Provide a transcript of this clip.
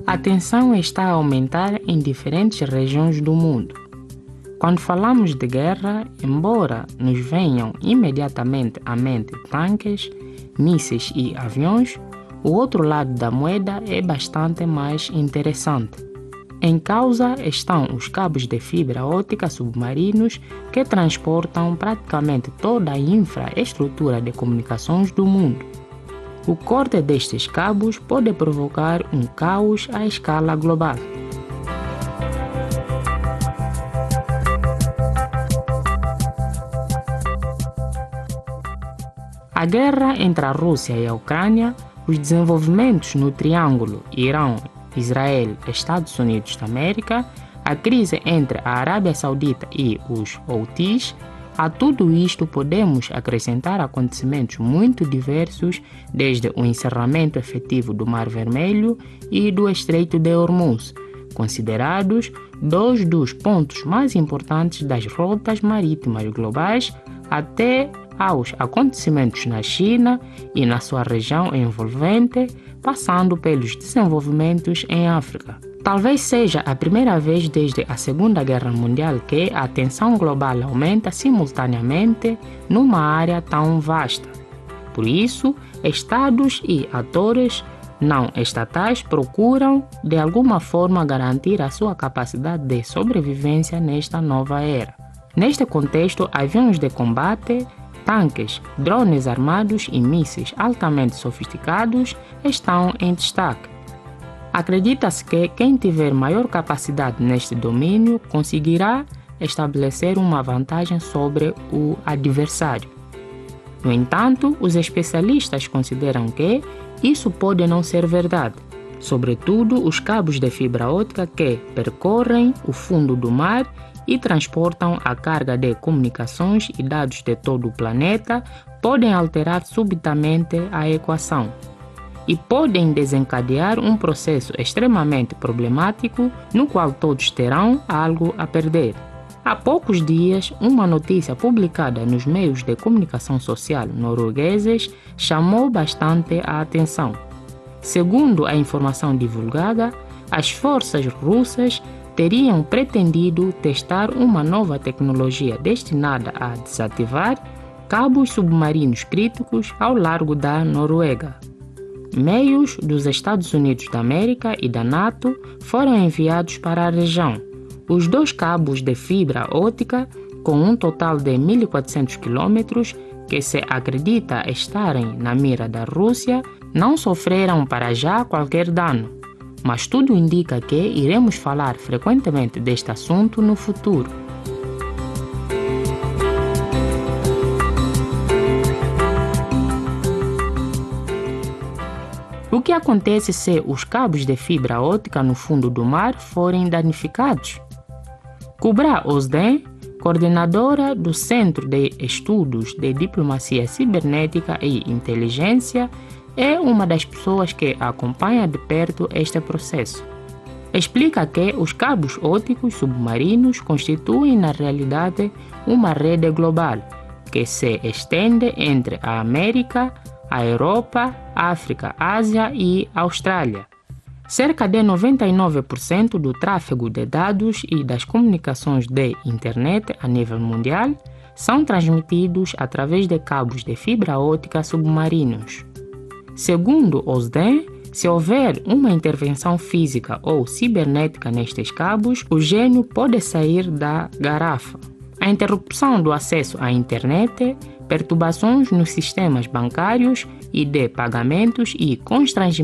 A tensão está a aumentar em diferentes regiões do mundo. Quando falamos de guerra, embora nos venham imediatamente à mente tanques, mísseis e aviões, o outro lado da moeda é bastante mais interessante. Em causa estão os cabos de fibra óptica submarinos que transportam praticamente toda a infraestrutura de comunicações do mundo. O corte destes cabos pode provocar um caos à escala global. A guerra entre a Rússia e a Ucrânia, os desenvolvimentos no triângulo Irão, Israel e Estados Unidos da América, a crise entre a Arábia Saudita e os Houthis, a tudo isto podemos acrescentar acontecimentos muito diversos, desde o encerramento efetivo do Mar Vermelho e do Estreito de Hormuz, considerados dois dos pontos mais importantes das rotas marítimas globais, até aos acontecimentos na China e na sua região envolvente, passando pelos desenvolvimentos em África. Talvez seja a primeira vez desde a Segunda Guerra Mundial que a tensão global aumenta simultaneamente numa área tão vasta. Por isso, estados e atores não estatais procuram, de alguma forma, garantir a sua capacidade de sobrevivência nesta nova era. Neste contexto, aviões de combate, tanques, drones armados e mísseis altamente sofisticados estão em destaque. Acredita-se que quem tiver maior capacidade neste domínio conseguirá estabelecer uma vantagem sobre o adversário. No entanto, os especialistas consideram que isso pode não ser verdade, sobretudo os cabos de fibra óptica que percorrem o fundo do mar e transportam a carga de comunicações e dados de todo o planeta podem alterar subitamente a equação e podem desencadear um processo extremamente problemático no qual todos terão algo a perder. Há poucos dias, uma notícia publicada nos meios de comunicação social noruegueses chamou bastante a atenção. Segundo a informação divulgada, as forças russas teriam pretendido testar uma nova tecnologia destinada a desativar cabos submarinos críticos ao largo da Noruega. Meios dos Estados Unidos da América e da NATO foram enviados para a região. Os dois cabos de fibra óptica, com um total de 1.400 km, que se acredita estarem na mira da Rússia, não sofreram para já qualquer dano. Mas tudo indica que iremos falar frequentemente deste assunto no futuro. O que acontece se os cabos de fibra óptica no fundo do mar forem danificados? Kubra Ozden, coordenadora do Centro de Estudos de Diplomacia Cibernética e Inteligência, é uma das pessoas que acompanha de perto este processo. Explica que os cabos ópticos submarinos constituem na realidade uma rede global que se estende entre a América, a Europa, África, Ásia e Austrália. Cerca de 99% do tráfego de dados e das comunicações de internet a nível mundial são transmitidos através de cabos de fibra óptica submarinos. Segundo Ozden, se houver uma intervenção física ou cibernética nestes cabos, o gênio pode sair da garrafa. A interrupção do acesso à internet, perturbações nos sistemas bancários e de pagamentos e constrangimentos